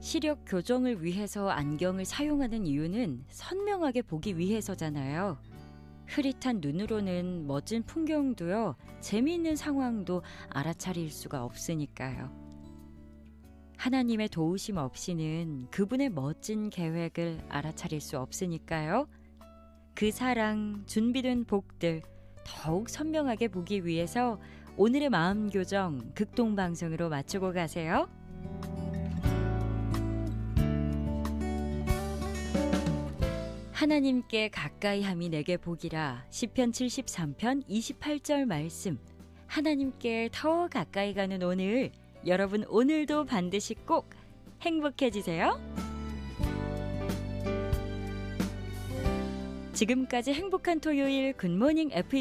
시력 교정을 위해서 안경을 사용하는 이유는 선명하게 보기 위해서잖아요. 흐릿한 눈으로는 멋진 풍경도요, 재미있는 상황도 알아차릴 수가 없으니까요. 하나님의 도우심 없이는 그분의 멋진 계획을 알아차릴 수 없으니까요. 그 사랑, 준비된 복들 더욱 선명하게 보기 위해서 오늘의 마음교정 극동방송으로 맞추고 가세요. 하나님께 가까이함이 내게 복이라. 시편 73편 28절 말씀. 하나님께 더 가까이 가는 오늘, 여러분 오늘도 반드시 꼭 행복해지세요. 지금까지 행복한 토요일 굿모닝 FM